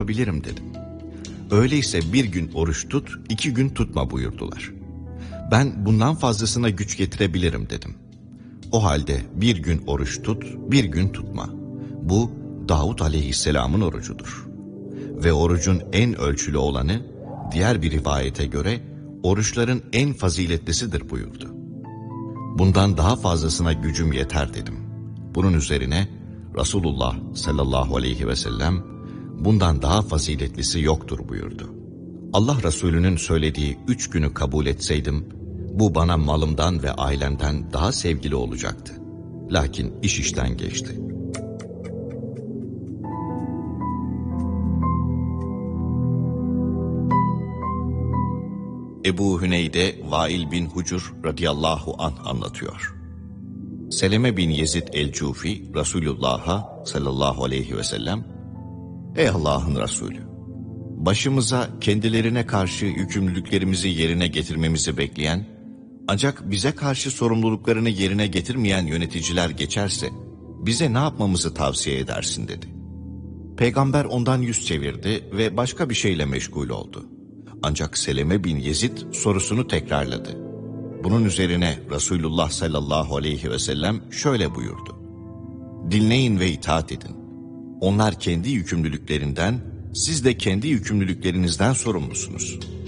yapabilirim dedim. Öyleyse bir gün oruç tut, 2 gün tutma buyurdular. Ben bundan fazlasına güç getirebilirim dedim. O halde bir gün oruç tut, bir gün tutma. Bu Davud aleyhisselamın orucudur. Ve orucun en ölçülü olanı, diğer bir rivayete göre oruçların en faziletlisidir buyurdu. Bundan daha fazlasına gücüm yeter dedim. Bunun üzerine Resulullah sallallahu aleyhi ve sellem bundan daha faziletlisi yoktur buyurdu. Allah Resulü'nün söylediği 3 günü kabul etseydim, bu bana malımdan ve ailemden daha sevgili olacaktı. Lakin iş işten geçti. Ebu Hüneyde Vail bin Hucur radıyallahu anh anlatıyor. Seleme bin Yezid el-Cufi Resulullah'a sallallahu aleyhi ve sellem, "Ey Allah'ın Resulü, başımıza kendilerine karşı yükümlülüklerimizi yerine getirmemizi bekleyen, ancak bize karşı sorumluluklarını yerine getirmeyen yöneticiler geçerse, bize ne yapmamızı tavsiye edersin?" dedi. Peygamber ondan yüz çevirdi ve başka bir şeyle meşgul oldu. Ancak Seleme bin Yezid sorusunu tekrarladı. Bunun üzerine Resulullah sallallahu aleyhi ve sellem şöyle buyurdu: "Dinleyin ve itaat edin. Onlar kendi yükümlülüklerinden, siz de kendi yükümlülüklerinizden sorumlusunuz.